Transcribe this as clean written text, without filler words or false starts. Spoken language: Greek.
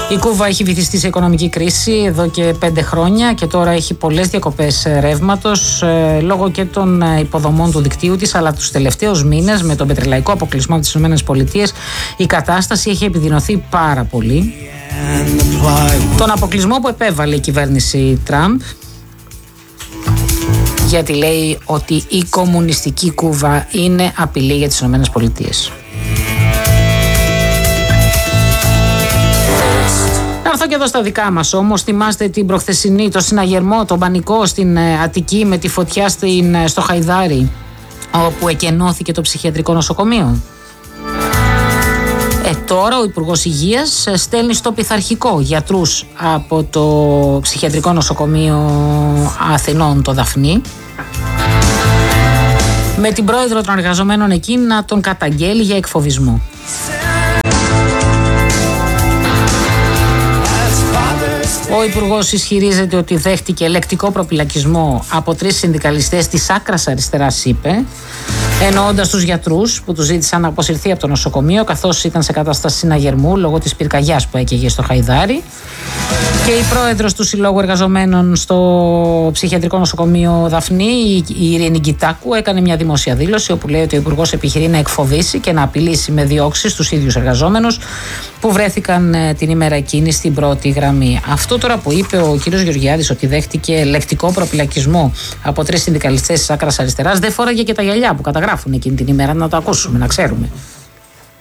Η Κούβα έχει βυθιστεί σε οικονομική κρίση εδώ και 5 χρόνια και τώρα έχει πολλές διακοπές ρεύματος λόγω και των υποδομών του δικτύου της, αλλά τους τελευταίους μήνες με τον πετρελαϊκό αποκλεισμό από τις ΗΠΑ η κατάσταση έχει επιδεινωθεί πάρα πολύ. Τον αποκλεισμό που επέβαλε η κυβέρνηση Τραμπ, γιατί λέει ότι η κομμουνιστική Κούβα είναι απειλή για τις ΗΠΑ. Να έρθω και εδώ στα δικά μας όμως. Θυμάστε την προχθεσινή, το συναγερμό, τον πανικό στην Αττική με τη φωτιά στο Χαϊδάρι, όπου εκενώθηκε το ψυχιατρικό νοσοκομείο. Τώρα ο Υπουργός Υγείας στέλνει στο πειθαρχικό γιατρούς από το ψυχιατρικό νοσοκομείο Αθηνών, το Δαφνί, με την πρόεδρο των εργαζομένων εκεί να τον καταγγέλει για εκφοβισμό. Ο Υπουργός ισχυρίζεται ότι δέχτηκε λεκτικό προπυλακισμό από 3 συνδικαλιστές της άκρας αριστεράς, είπε, εννοώντας τους γιατρούς που τους ζήτησαν να αποσυρθεί από το νοσοκομείο καθώς ήταν σε κατάσταση συναγερμού λόγω της πυρκαγιάς που έκαιγε στο Χαϊδάρι. Και η πρόεδρος του Συλλόγου Εργαζομένων στο ψυχιατρικό νοσοκομείο Δαφνί, η Ειρήνη Γκιτάκου, έκανε μια δημόσια δήλωση όπου λέει ότι ο Υπουργός επιχειρεί να εκφοβήσει και να απειλήσει με διώξεις τους ίδιους εργαζόμενους που βρέθηκαν την ημέρα εκείνη στην πρώτη γραμμή. Αυτό τώρα που είπε ο κ. Γεωργιάδης, ότι δέχτηκε λεκτικό προπυλακισμό από 3 συνδικαλιστές της άκρας αριστεράς, δεν φόραγε και τα γυαλιά που καταγράφουν εκείνη την ημέρα, να το ακούσουμε, να ξέρουμε.